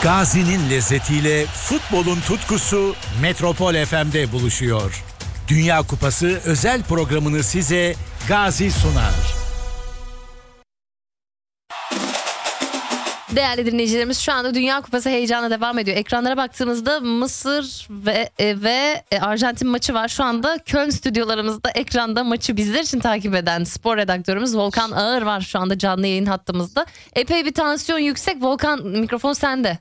Gazi'nin lezzetiyle futbolun tutkusu Metropol FM'de buluşuyor. Dünya Kupası özel programını size Gazi sunar. Değerli dinleyicilerimiz, şu anda Dünya Kupası heyecanla devam ediyor. Ekranlara baktığımızda Mısır ve Arjantin maçı var. Şu anda Köln stüdyolarımızda ekranda maçı bizler için takip eden spor redaktörümüz Volkan Ağır var şu anda canlı yayın hattımızda. Epey bir tansiyon yüksek. Volkan, mikrofon sende.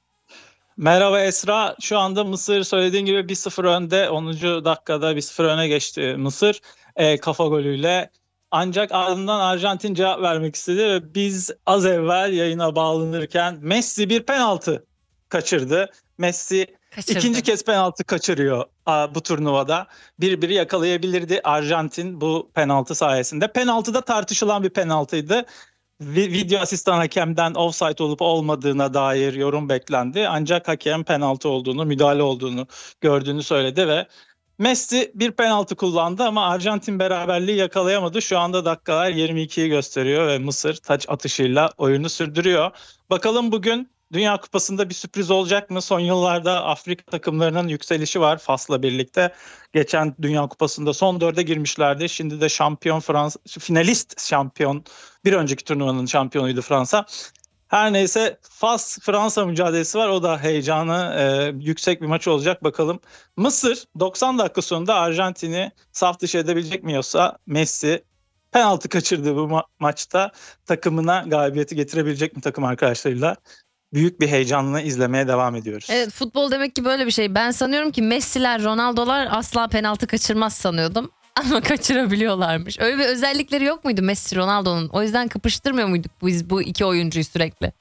Merhaba Esra. Şu anda Mısır söylediğin gibi 1-0 önde. 10. dakikada 1-0 öne geçti Mısır kafa golüyle. Ancak ardından Arjantin cevap vermek istedi ve biz az evvel yayına bağlanırken Messi bir penaltı kaçırdı. Messi ikinci kez penaltı kaçırıyor bu turnuvada. Birbiri yakalayabilirdi Arjantin bu penaltı sayesinde. Penaltı da tartışılan bir penaltıydı. Video asistan hakemden offside olup olmadığına dair yorum beklendi. Ancak hakem penaltı olduğunu, müdahale olduğunu gördüğünü söyledi ve Messi bir penaltı kullandı ama Arjantin beraberliği yakalayamadı. Şu anda dakikalar 22'yi gösteriyor ve Mısır taç atışıyla oyunu sürdürüyor. Bakalım bugün Dünya Kupası'nda bir sürpriz olacak mı? Son yıllarda Afrika takımlarının yükselişi var Fas'la birlikte. Geçen Dünya Kupası'nda son dörde girmişlerdi. Şimdi de şampiyon Fransa, finalist şampiyon, bir önceki turnuvanın şampiyonuydu Fransa. Her neyse Fas-Fransa mücadelesi var. O da heyecanı yüksek bir maç olacak. Bakalım Mısır 90 dakika sonunda Arjantin'i saf dışı edebilecek mi, yoksa Messi penaltı kaçırdı bu maçta takımına galibiyeti getirebilecek mi takım arkadaşlarıyla? Büyük bir heyecanla izlemeye devam ediyoruz. Evet, futbol demek ki böyle bir şey. Ben sanıyorum ki Messi'ler, Ronaldo'lar asla penaltı kaçırmaz sanıyordum. Ama kaçırabiliyorlarmış. Öyle bir özellikleri yok muydu Messi, Ronaldo'nun? O yüzden kapıştırmıyor muyduk biz bu iki oyuncuyu sürekli?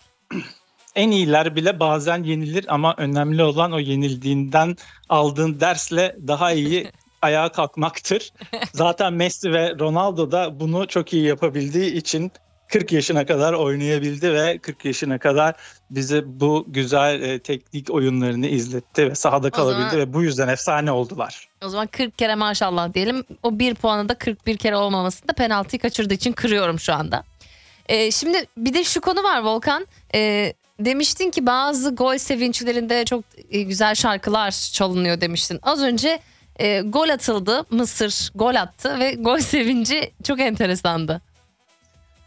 En iyiler bile bazen yenilir ama önemli olan o yenildiğinden aldığın dersle daha iyi ayağa kalkmaktır. Zaten Messi ve Ronaldo da bunu çok iyi yapabildiği için 40 yaşına kadar oynayabildi ve 40 yaşına kadar bize bu güzel teknik oyunlarını izletti ve sahada kalabildi ve bu yüzden efsane oldular. O zaman 40 kere maşallah diyelim. O 1 puanı da 41 kere olmamasını da penaltıyı kaçırdığı için kırıyorum şu anda. Şimdi bir de şu konu var Volkan. Demiştin ki bazı gol sevinçlerinde çok güzel şarkılar çalınıyor demiştin. Az önce gol atıldı. Mısır gol attı ve gol sevinci çok enteresandı.